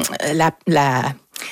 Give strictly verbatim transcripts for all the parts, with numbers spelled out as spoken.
la... la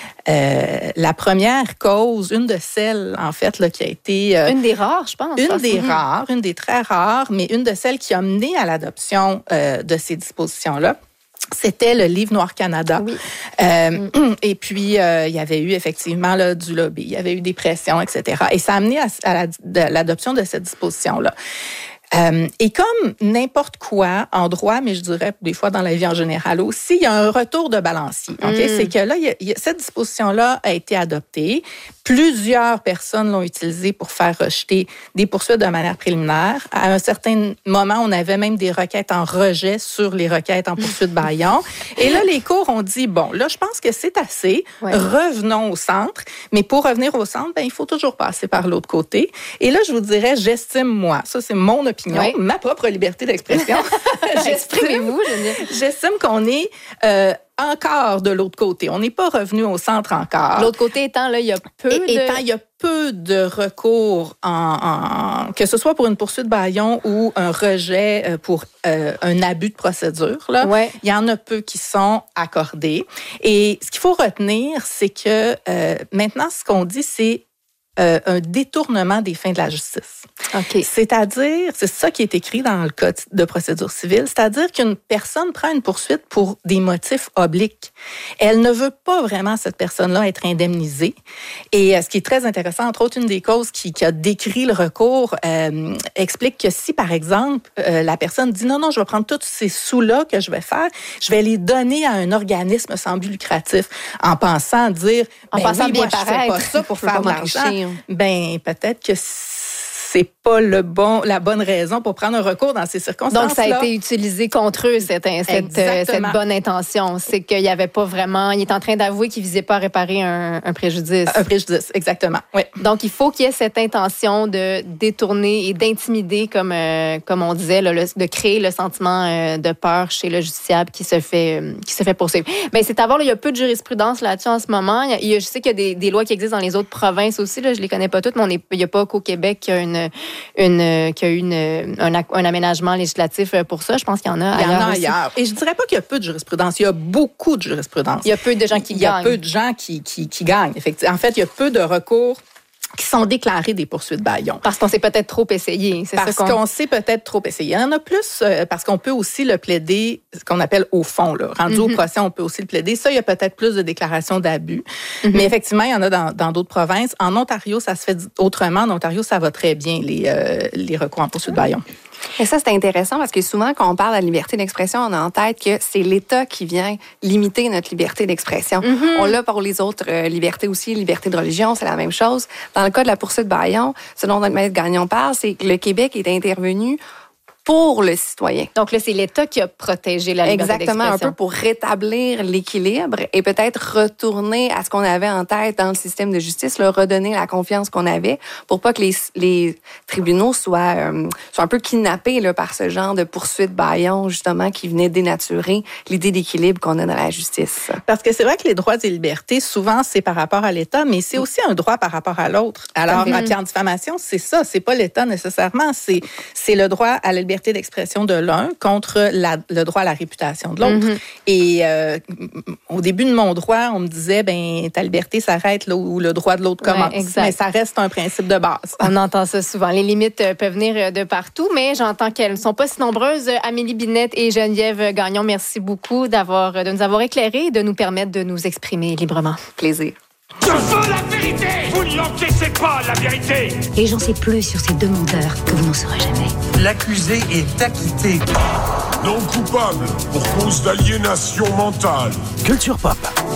Euh, la première cause, une de celles, en fait, là, qui a été... Euh, une des rares, je pense. Une des mmh. rares, une des très rares, mais une de celles qui a mené à l'adoption euh, de ces dispositions-là. C'était le Livre Noir Canada. Oui. Euh, mmh. Et puis, euh, il y avait eu effectivement là, du lobby, il y avait eu des pressions, et cetera. Et ça a amené à, à la, de, l'adoption de cette disposition-là. Euh, et comme n'importe quoi en droit, mais je dirais des fois dans la vie en général aussi, il y a un retour de balancier. Okay? Mm. C'est que là, il y a, il y a, cette disposition-là a été adoptée. Plusieurs personnes l'ont utilisée pour faire rejeter des poursuites de manière préliminaire. À un certain moment, on avait même des requêtes en rejet sur les requêtes en poursuite bâillon. Et là, les cours ont dit, bon, là, je pense que c'est assez. Ouais. Revenons au centre. Mais pour revenir au centre, ben, il faut toujours passer par l'autre côté. Et là, je vous dirais, j'estime, moi, ça, c'est mon opinion, oui. ma propre liberté d'expression. Exprimez-vous, J'estime qu'on est euh, encore de l'autre côté. On n'est pas revenu au centre encore. L'autre côté étant, là, il y a peu Et, de... Étant, il y a peu de recours, en, en, que ce soit pour une poursuite bâillon ou un rejet pour euh, un abus de procédure. Là, ouais. Il y en a peu qui sont accordés. Et ce qu'il faut retenir, c'est que euh, maintenant, ce qu'on dit, c'est Euh, un détournement des fins de la justice. Okay. C'est-à-dire, c'est ça qui est écrit dans le Code de procédure civile, c'est-à-dire qu'une personne prend une poursuite pour des motifs obliques. Elle ne veut pas vraiment, cette personne-là, être indemnisée. Et euh, ce qui est très intéressant, entre autres, une des causes qui, qui a décrit le recours euh, explique que si, par exemple, euh, la personne dit « Non, non, je vais prendre tous ces sous-là que je vais faire, je vais les donner à un organisme sans but lucratif » en pensant dire « En ben pensant oui, bien moi, je fais pas ça pour faire de l'argent. » Ben, peut-être que c'est pas le bon, la bonne raison pour prendre un recours dans ces circonstances-là. Donc, ça a été utilisé contre eux, cette, cette, cette bonne intention. C'est qu'il n'y avait pas vraiment... Il est en train d'avouer qu'il ne visait pas à réparer un, un préjudice. Un préjudice, exactement, oui. Donc, il faut qu'il y ait cette intention de détourner et d'intimider, comme, euh, comme on disait, là, le, de créer le sentiment euh, de peur chez le justiciable qui se fait, euh, qui se fait poursuivre. Bien, c'est à voir, là, il y a peu de jurisprudence là-dessus en ce moment. Il y a, je sais qu'il y a des, des lois qui existent dans les autres provinces aussi. Là, je ne les connais pas toutes, mais on est, il n'y a pas qu'au Québec qu'il y a une Une, qu'il y a eu une, un, un aménagement législatif pour ça. Je pense qu'il y en a ailleurs. Il y en a aussi. ailleurs. Et je ne dirais pas qu'il y a peu de jurisprudence. Il y a beaucoup de jurisprudence. Il y a peu de gens qui il gagnent. Il y a peu de gens qui, qui, qui gagnent. Effectivement. En fait, il y a peu de recours qui sont déclarés des poursuites bâillon. Parce qu'on s'est peut-être trop essayé. C'est parce ça qu'on... qu'on s'est peut-être trop essayé. Il y en a plus euh, parce qu'on peut aussi le plaider, ce qu'on appelle au fond. Là. Rendu mm-hmm. au procès, on peut aussi le plaider. Ça, il y a peut-être plus de déclarations d'abus. Mm-hmm. Mais effectivement, il y en a dans, dans d'autres provinces. En Ontario, ça se fait autrement. En Ontario, ça va très bien, les, euh, les recours en poursuite bâillon. Et ça, c'est intéressant parce que souvent, quand on parle de la liberté d'expression, on a en tête que c'est l'État qui vient limiter notre liberté d'expression. Mm-hmm. On l'a pour les autres euh, libertés aussi, liberté de religion, c'est la même chose. Dans le cas de la poursuite bâillon, ce dont notre maître Gagnon parle, c'est que le Québec est intervenu pour le citoyen. Donc là, c'est l'État qui a protégé la liberté Exactement, d'expression. un peu pour rétablir l'équilibre et peut-être retourner à ce qu'on avait en tête dans le système de justice, leur redonner la confiance qu'on avait pour pas que les, les tribunaux soient, euh, soient un peu kidnappés là, par ce genre de poursuite bâillon, justement, qui venait dénaturer l'idée d'équilibre qu'on a dans la justice. Parce que c'est vrai que les droits et libertés, souvent, c'est par rapport à l'État, mais c'est aussi un droit par rapport à l'autre. Alors, mm-hmm. puis en diffamation, c'est ça, c'est pas l'État nécessairement, c'est, c'est le droit à la liberté d'expression de l'un contre la, le droit à la réputation de l'autre. Mm-hmm. Et euh, au début de mon droit, on me disait, ben ta liberté s'arrête là où le droit de l'autre commence. Ouais, mais ça reste un principe de base. On entend ça souvent. Les limites peuvent venir de partout, mais j'entends qu'elles ne sont pas si nombreuses. Amélie Binette et Geneviève Gagnon, merci beaucoup d'avoir, de nous avoir éclairés et de nous permettre de nous exprimer librement. Plaisir. Je veux la vérité! Vous ne l'encaissez pas, la vérité! Et j'en sais plus sur ces demandeurs que vous n'en saurez jamais. L'accusé est acquitté. Non coupable pour cause d'aliénation mentale. Culture Pop.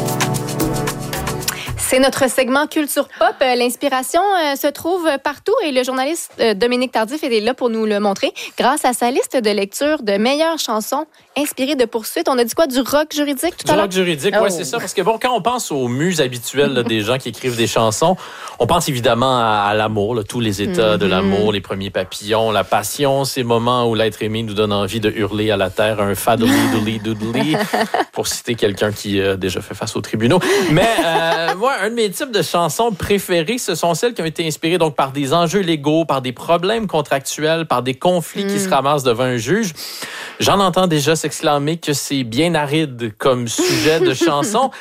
C'est notre segment Culture Pop. L'inspiration euh, se trouve partout et le journaliste euh, Dominique Tardif est là pour nous le montrer grâce à sa liste de lecture de meilleures chansons inspirées de poursuites. On a dit quoi? Du rock juridique tout du à l'heure? Du rock juridique, oh. Oui, c'est ça. Parce que bon, quand on pense aux muses habituelles là, des gens qui écrivent des chansons, on pense évidemment à, à l'amour, là, tous les états mm-hmm. de l'amour, les premiers papillons, la passion, ces moments où l'être aimé nous donne envie de hurler à la terre un fadouli-douli-doodly, pour citer quelqu'un qui a déjà fait face aux tribunaux. Mais euh, moi, un de mes types de chansons préférées, ce sont celles qui ont été inspirées donc par des enjeux légaux, par des problèmes contractuels, par des conflits mm. qui se ramassent devant un juge. J'en entends déjà s'exclamer que c'est bien aride comme sujet de chanson.